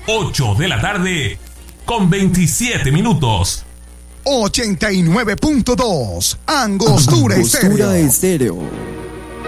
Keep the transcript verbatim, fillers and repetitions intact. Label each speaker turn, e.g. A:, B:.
A: ocho de la tarde con veintisiete minutos.
B: ochenta y nueve punto dos Angostura Estéreo.
C: Estéreo.